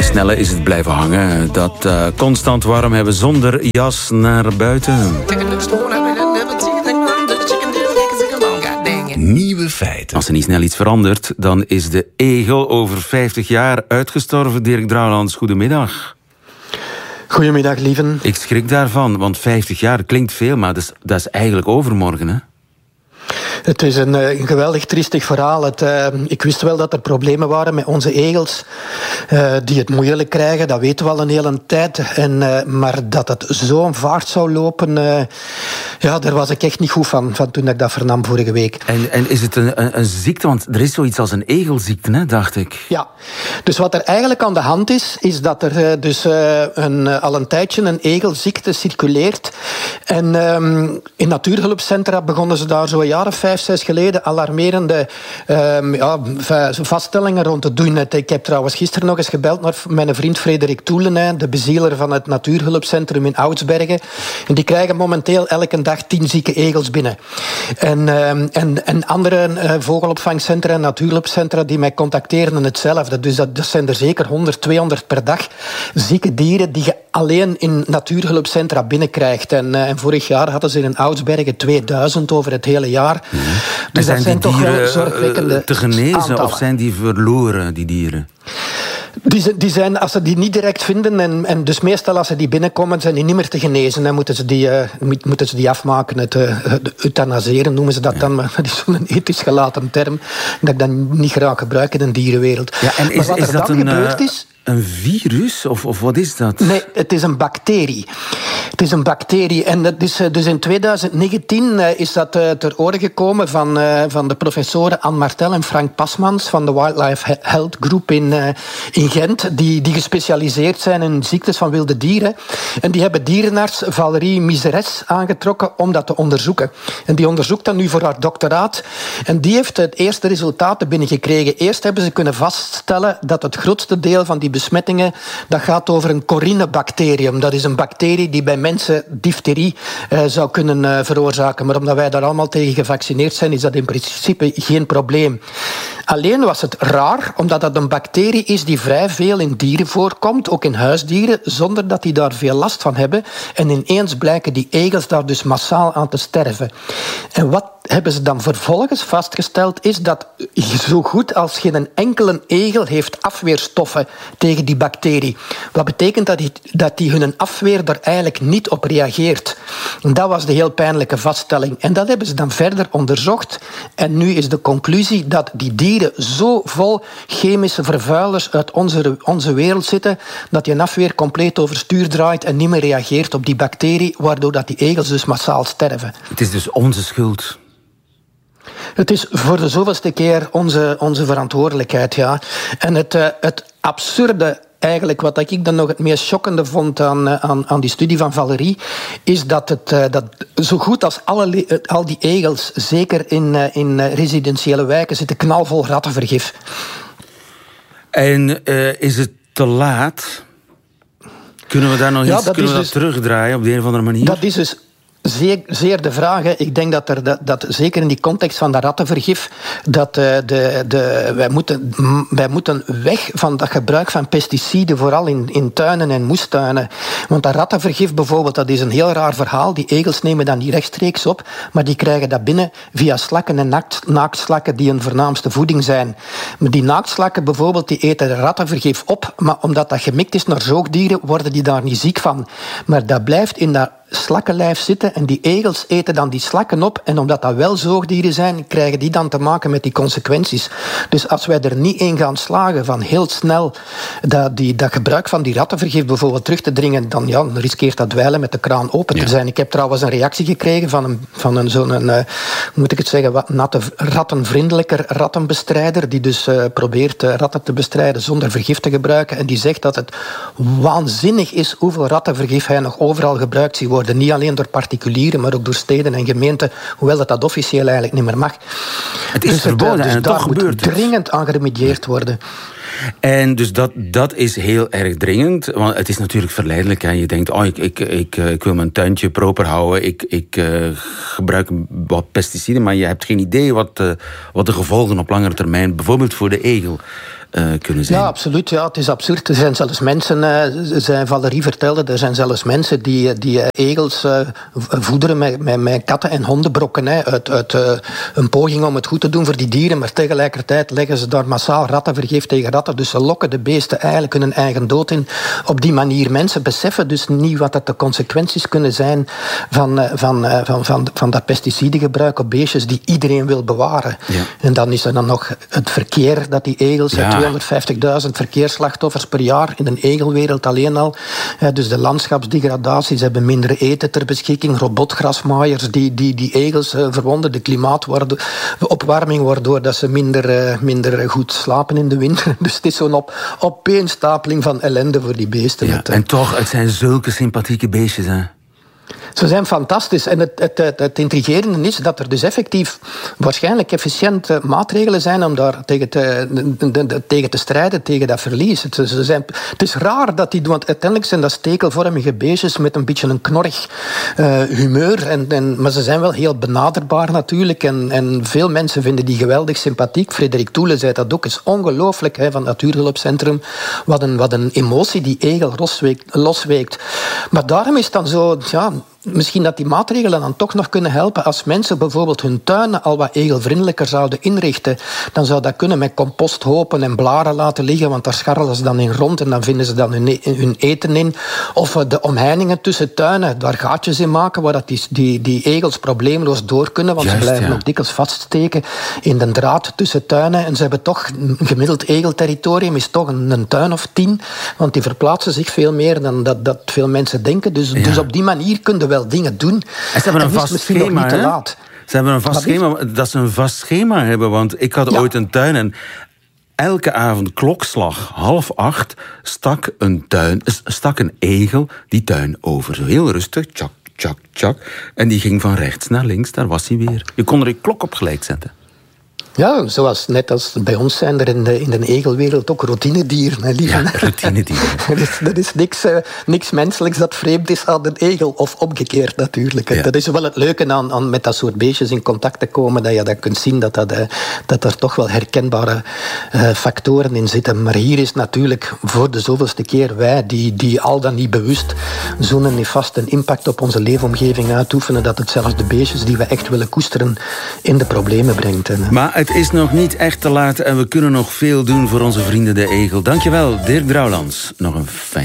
Bij Snelle is het blijven hangen. Dat constant warm hebben zonder jas naar buiten. Nieuwe feiten. Als er niet snel iets verandert, dan is de egel over 50 jaar uitgestorven. Dirk Drouwlands, goedemiddag. Goedemiddag, lieven. Ik schrik daarvan, want 50 jaar klinkt veel, maar dat is eigenlijk overmorgen, hè? Het is een geweldig triestig verhaal. Ik wist wel dat er problemen waren met onze egels, die het moeilijk krijgen, dat weten we al een hele tijd. Maar dat het zo'n vaart zou lopen, daar was ik echt niet goed van toen ik dat vernam vorige week. En is het een ziekte? Want er is zoiets als een egelziekte, hè, dacht ik. Ja, dus wat er eigenlijk aan de hand is dat er al een tijdje een egelziekte circuleert. En in natuurhulpcentra begonnen ze daar zo'n jaar of 5, 6 geleden alarmerende vaststellingen rond te doen. Ik heb trouwens gisteren nog eens gebeld naar mijn vriend Frederik Toelen, de bezieler van het natuurhulpcentrum in Oudsbergen. En die krijgen momenteel elke dag 10 zieke egels binnen. En andere vogelopvangcentra en natuurhulpcentra die mij contacteren hetzelfde. Dus dat zijn er zeker 100, 200 per dag zieke dieren die je alleen in natuurhulpcentra binnenkrijgt. En vorig jaar hadden ze in Oudsbergen 2000 over het hele jaar. Ja. Dus zijn dat zijn die toch wel dieren zorgwekkende te genezen aantallen. of zijn die verloren, die dieren? Die zijn, als ze die niet direct vinden, en dus meestal als ze die binnenkomen, zijn die niet meer te genezen. Dan moeten ze die afmaken, het euthanaseren noemen ze dat dan. Maar dat is zo'n ethisch gelaten term, dat ik dan niet graag gebruik in een dierenwereld. Ja, en maar wat is er dat dan gebeurd is... Een virus? Of wat is dat? Nee, het is een bacterie. Het is een bacterie. En dat is, dus in 2019 is dat ter oren gekomen van de professoren Anne Martel en Frank Pasmans van de Wildlife Health Group in Gent, die gespecialiseerd zijn in ziektes van wilde dieren. En die hebben dierenarts Valérie Miseres aangetrokken om dat te onderzoeken. En die onderzoekt dat nu voor haar doctoraat. En die heeft het eerste resultaten binnengekregen. Eerst hebben ze kunnen vaststellen dat het grootste deel van die besmettingen, dat gaat over een Corinne-bacterium. Dat is een bacterie die bij mensen difterie zou kunnen veroorzaken. Maar omdat wij daar allemaal tegen gevaccineerd zijn, is dat in principe geen probleem. Alleen was het raar, omdat dat een bacterie is die vrij veel in dieren voorkomt, ook in huisdieren, zonder dat die daar veel last van hebben. En ineens blijken die egels daar dus massaal aan te sterven. En wat hebben ze dan vervolgens vastgesteld, is dat zo goed als geen enkele egel heeft afweerstoffen tegen die bacterie. Wat betekent dat die hun afweer er eigenlijk niet op reageert. En dat was de heel pijnlijke vaststelling. En dat hebben ze dan verder onderzocht. En nu is de conclusie dat die dieren zo vol chemische vervuilers uit onze wereld zitten, dat die afweer compleet overstuur draait en niet meer reageert op die bacterie, waardoor dat die egels dus massaal sterven. Het is dus onze schuld. Het is voor de zoveelste keer onze verantwoordelijkheid, ja. En het absurde, eigenlijk, wat ik dan nog het meest schokkende vond aan die studie van Valérie, is dat zo goed als al die egels, zeker in residentiële wijken, zitten knalvol rattenvergif. En is het te laat? Kunnen we daar nog iets terugdraaien op de een of andere manier? Dat is dus zeer de vraag. Hè. Ik denk dat zeker in die context van dat rattenvergif, dat wij moeten weg van dat gebruik van pesticiden, vooral in tuinen en moestuinen. Want dat rattenvergif bijvoorbeeld, dat is een heel raar verhaal. Die egels nemen dat niet rechtstreeks op, maar die krijgen dat binnen via slakken en naaktslakken die hun voornaamste voeding zijn. Maar die naaktslakken bijvoorbeeld, die eten rattenvergif op, maar omdat dat gemikt is naar zoogdieren, worden die daar niet ziek van. Maar dat blijft in dat slakkenlijf zitten en die egels eten dan die slakken op en omdat dat wel zoogdieren zijn, krijgen die dan te maken met die consequenties. Dus als wij er niet in gaan slagen van heel snel dat gebruik van die rattenvergif bijvoorbeeld terug te dringen, dan riskeert dat dweilen met de kraan open te zijn. Ik heb trouwens een reactie gekregen van zo'n moet ik het zeggen, wat rattenvriendelijker rattenbestrijder, die dus probeert ratten te bestrijden zonder vergif te gebruiken, en die zegt dat het waanzinnig is hoeveel rattenvergif hij nog overal gebruikt ziet worden. Niet alleen door particulieren, maar ook door steden en gemeenten, hoewel dat officieel eigenlijk niet meer mag. Het is verboden en toch gebeurt het. Daar moet dringend aan geremedieerd worden. En dus dat is heel erg dringend, want het is natuurlijk verleidelijk. Hè. Je denkt, ik wil mijn tuintje proper houden, ik gebruik wat pesticiden, maar je hebt geen idee wat de gevolgen op langere termijn, bijvoorbeeld voor de egel, kunnen zijn. Ja, absoluut. Ja, het is absurd. Er zijn zelfs mensen, Valerie vertelde, er zijn zelfs mensen die egels voederen met katten- en hondenbrokken. Uit een poging om het goed te doen voor die dieren, maar tegelijkertijd leggen ze daar massaal rattenvergif tegen ratten. Dus ze lokken de beesten eigenlijk hun eigen dood in. Op die manier, mensen beseffen dus niet wat dat de consequenties kunnen zijn van dat pesticidengebruik op beestjes die iedereen wil bewaren. Ja. En dan is er dan nog het verkeer dat die egels, 250.000 verkeersslachtoffers per jaar in de egelwereld alleen al. Dus de landschapsdegradatie, ze hebben minder eten ter beschikking, robotgrasmaaiers die egels verwonden, de klimaatopwarming waardoor dat ze minder goed slapen in de winter. Dus het is zo'n opeenstapeling van ellende voor die beesten. Ja, en toch, het zijn zulke sympathieke beestjes, hè? Ze zijn fantastisch. En het intrigerende is dat er dus effectief waarschijnlijk efficiënte maatregelen zijn om daar tegen te strijden, tegen dat verlies. Het is raar dat die doen, want uiteindelijk zijn dat stekelvormige beestjes met een beetje een knorrig humeur. Maar ze zijn wel heel benaderbaar natuurlijk. En veel mensen vinden die geweldig sympathiek. Frederik Toele zei dat ook. Het is ongelooflijk van het Natuurhulpcentrum. Wat een emotie die egel losweekt. Maar daarom is het dan zo... Ja, misschien dat die maatregelen dan toch nog kunnen helpen als mensen bijvoorbeeld hun tuinen al wat egelvriendelijker zouden inrichten. Dan zou dat kunnen met composthopen en blaren laten liggen, want daar scharrelen ze dan in rond en dan vinden ze dan hun eten in. Of de omheiningen tussen tuinen, daar gaatjes in maken waar dat die egels probleemloos door kunnen, want ze blijven ook dikwijls vaststeken in de draad tussen tuinen. En ze hebben toch een gemiddeld egelterritorium, is toch een tuin of 10, want die verplaatsen zich veel meer dan dat veel mensen denken. Dus op die manier kunnen wel dingen doen. En ze hebben een vast schema, niet te laat. Ze hebben een vast schema, dat ze een vast schema hebben, want ik had ooit een tuin en elke avond klokslag 7:30 stak een egel die tuin over. Zo heel rustig, tjak, tjak, tjak. En die ging van rechts naar links, daar was hij weer. Je kon er een klok op gelijk zetten. Ja, net als bij ons zijn er in de egelwereld ook routinedieren. Ja, routinedieren. Er is niks menselijks dat vreemd is aan een egel, of omgekeerd natuurlijk. Ja. Dat is wel het leuke aan met dat soort beestjes in contact te komen, dat je dat kunt zien, dat er toch wel herkenbare factoren in zitten. Maar hier is natuurlijk voor de zoveelste keer wij, die al dan niet bewust zo'n nefaste impact op onze leefomgeving uitoefenen, dat het zelfs de beestjes die we echt willen koesteren in de problemen brengt. Maar het is nog niet echt te laat en we kunnen nog veel doen voor onze vrienden de egel. Dankjewel, Dirk Drouwlands. Nog een fijn